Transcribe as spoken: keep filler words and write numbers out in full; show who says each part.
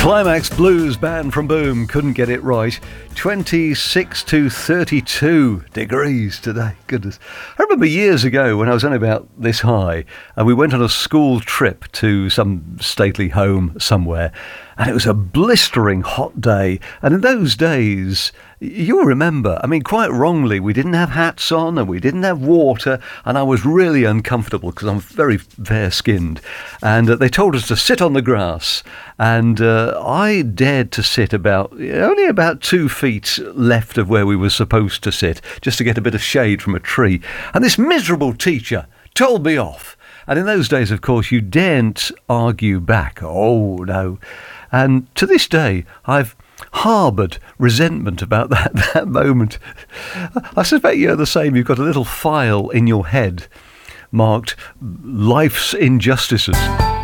Speaker 1: Climax Blues Band from Boom couldn't get it right. twenty-six to thirty-two degrees today. Goodness. I remember years ago when I was only about this high and we went on a school trip to some stately home somewhere, and it was a blistering hot day. And in those days, you'll remember, I mean, quite wrongly, we didn't have hats on and we didn't have water, and I was really uncomfortable because I'm very fair-skinned. And uh, they told us to sit on the grass, and uh, I dared to sit about, only about two feet left of where we were supposed to sit, just to get a bit of shade from a tree. And this miserable teacher told me off. And in those days, of course, you daren't argue back. Oh, no. And to this day, I've harboured resentment about that, that moment. I suspect you're the same. You've got a little file in your head marked Life's Injustices.